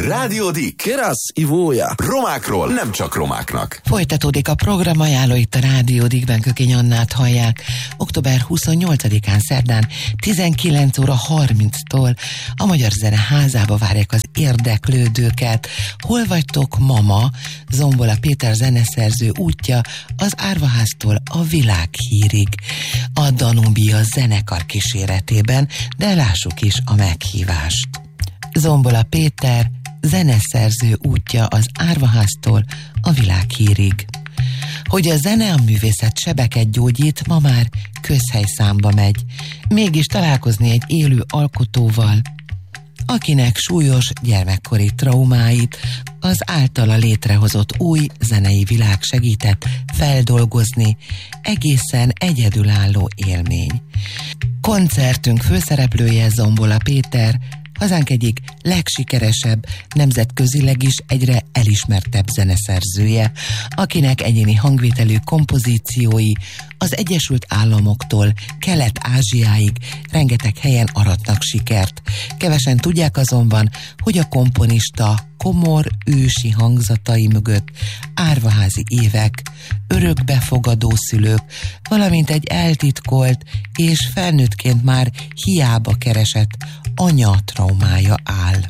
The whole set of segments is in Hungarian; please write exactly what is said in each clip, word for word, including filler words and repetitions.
Rádió Dick. Kerasz, ivója. Romákról nem csak romáknak. Folytatódik a program, ajánló itt a Rádió Dickben, Kökény Annát hallják. október huszonnyolcadikán szerdán tizenkilenc óra harminctól a Magyar Zeneházába várják az érdeklődőket. Hol vagytok, mama? Zombola Péter zeneszerző útja az Árvaháztól a világhírig. A Danubia zenekar kíséretében, de lássuk is a meghívást. Zombola Péter zeneszerző útja az Árvaháztól a világhírig. Hogy a zene, a művészet sebeket gyógyít, ma már közhelyszámba megy. Mégis találkozni egy élő alkotóval, akinek súlyos gyermekkori traumáit az általa létrehozott új zenei világ segített feldolgozni, egészen egyedülálló élmény. Koncertünk főszereplője Zombola Péter, hazánk egyik legsikeresebb, nemzetközileg is egyre elismertebb zeneszerzője, akinek egyéni hangvételű kompozíciói az Egyesült Államoktól Kelet-Ázsiáig rengeteg helyen aratnak sikert. Kevesen tudják azonban, hogy a komponista komor ősi hangzatai mögött árvaházi évek, örökbefogadó szülők, valamint egy eltitkolt és felnőttként már hiába keresett anya traumája áll.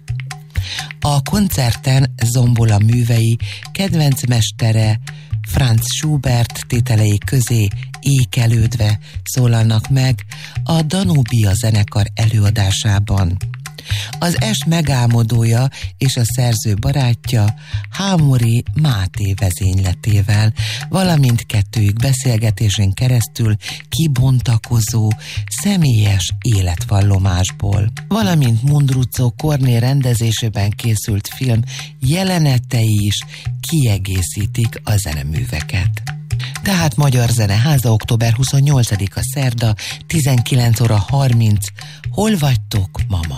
A koncerten Zombola művei kedvenc mestere Franz Schubert tételei közé ékelődve szólalnak meg a Danubia zenekar előadásában. Az est megálmodója és a szerző barátja Hámori Máté vezényletével, valamint kettőjük beszélgetésén keresztül kibontakozó személyes életvallomásból, valamint Mundruczó Korné rendezésében készült film jelenetei is kiegészítik a zeneműveket. Tehát Magyar Zeneháza, október huszonnyolcadika szerda, tizenkilenc óra harminc. Hol vagytok, mama?